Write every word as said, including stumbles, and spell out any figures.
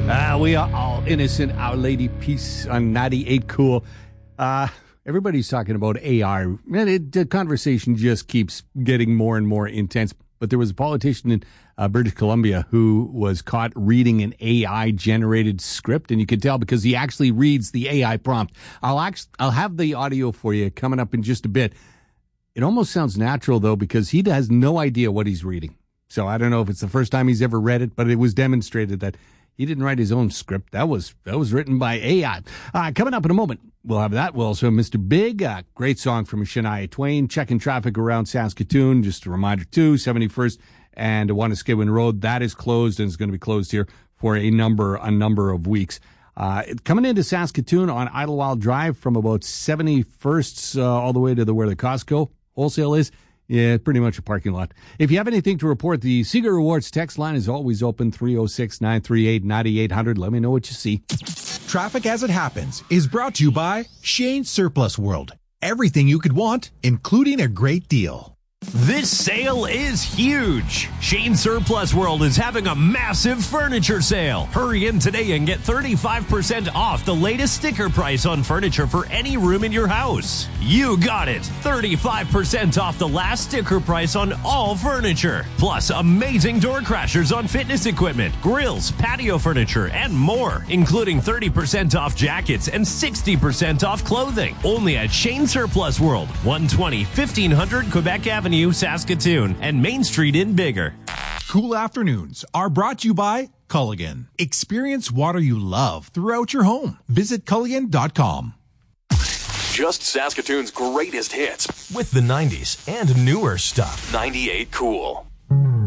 Uh, we are all innocent. Our Lady Peace on ninety-eight Cool. Uh, everybody's talking about A I. Man, it, the conversation just keeps getting more and more intense. But there was a politician in uh, British Columbia who was caught reading an A I-generated script, and you can tell because he actually reads the A I prompt. I'll actually, I'll have the audio for you coming up in just a bit. It almost sounds natural, though, because he has no idea what he's reading. So I don't know if it's the first time he's ever read it, but it was demonstrated that he didn't write his own script. That was that was written by A I. Uh, coming up in a moment, we'll have that. We'll also have Mister Big, a great song from Shania Twain, checking traffic around Saskatoon. Just a reminder, too, seventy-first and Wanuskewin Road, that is closed and is going to be closed here for a number a number of weeks. Uh, coming into Saskatoon on Idlewild Drive from about seventy-first uh, all the way to the where the Costco wholesale is. Yeah, pretty much a parking lot. If you have anything to report, the Seeger Rewards text line is always open, three oh six, nine three eight, nine eight hundred. Let me know what you see. Traffic as it happens is brought to you by Shane Surplus World. Everything you could want, including a great deal. This sale is huge. Shane Surplus World is having a massive furniture sale. Hurry in today and get thirty-five percent off the latest sticker price on furniture for any room in your house. You got it. thirty-five percent off the last sticker price on all furniture. Plus amazing door crashers on fitness equipment, grills, patio furniture, and more, including thirty percent off jackets and sixty percent off clothing. Only at Shane Surplus World, one twenty, fifteen hundred Quebec Avenue, Saskatoon, and Main Street in Bigger. Cool afternoons are brought to you by Culligan. Experience water you love throughout your home. Visit Culligan dot com. Just Saskatoon's greatest hits with the nineties and newer stuff. ninety-eight Cool.